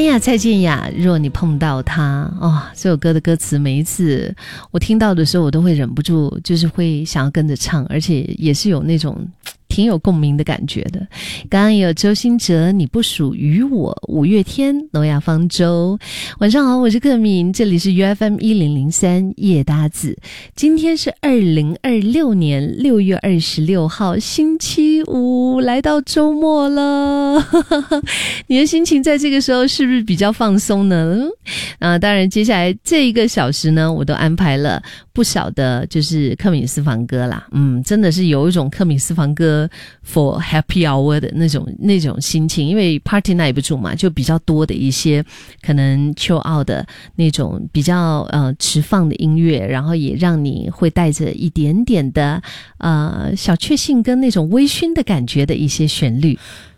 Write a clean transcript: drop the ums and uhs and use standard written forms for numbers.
呀蔡健雅，若你碰到他这首歌的歌词每一次我听到的时候我都会忍不住就是会想要跟着唱，而且也是有那种挺有共鸣的感觉的。刚刚也有周兴哲你不属于我，五月天诺亚方舟。晚上好，我是克敏，这里是 UFM1003 夜搭子。今天是2026年6月26号星期五，来到周末了你的心情在这个时候是不是比较放松呢？当然接下来这一个小时呢，我都安排了不少的就是克敏私房歌啦。真的是有一种克敏私房歌 for happy hour 的那种心情，因为 party 耐不住嘛，就比较多的一些可能 chill out 的那种比较迟放的音乐，然后也让你会带着一点点的小确幸跟那种微醺的感觉的一些旋律。